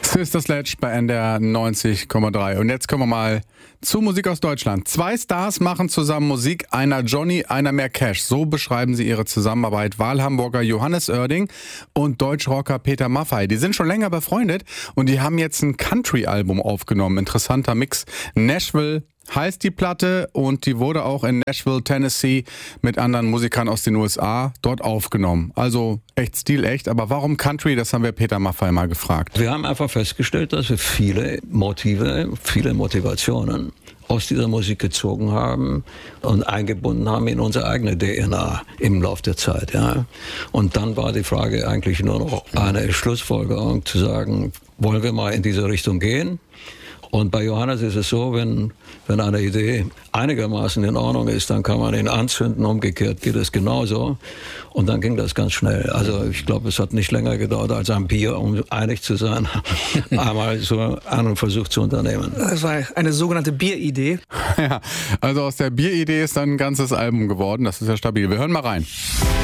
Sister Sledge bei NDR 90,3. Und jetzt kommen wir mal zu Musik aus Deutschland. 2 Stars machen zusammen Musik, einer Johnny, einer mehr Cash. So beschreiben sie ihre Zusammenarbeit. Wahlhamburger Johannes Oerding und Deutschrocker Peter Maffay. Die sind schon länger befreundet und die haben jetzt ein Country-Album aufgenommen. Interessanter Mix. Nashville heißt die Platte und die wurde auch in Nashville, Tennessee mit anderen Musikern aus den USA dort aufgenommen. Also echt stilecht, aber warum Country? Das haben wir Peter Maffay mal gefragt. Wir haben einfach festgestellt, dass wir viele Motive, viele Motivationen aus dieser Musik gezogen haben und eingebunden haben in unsere eigene DNA im Laufe der Zeit. Ja. Und dann war die Frage eigentlich nur noch eine Schlussfolgerung zu sagen, wollen wir mal in diese Richtung gehen? Und bei Johannes ist es so, wenn eine Idee einigermaßen in Ordnung ist, dann kann man ihn anzünden, umgekehrt geht es genauso. Und dann ging das ganz schnell. Also ich glaube, es hat nicht länger gedauert als ein Bier, um einig zu sein, einmal so einen Versuch zu unternehmen. Das war eine sogenannte Bieridee. Ja, also aus der Bieridee ist dann ein ganzes Album geworden. Das ist ja stabil. Wir hören mal rein.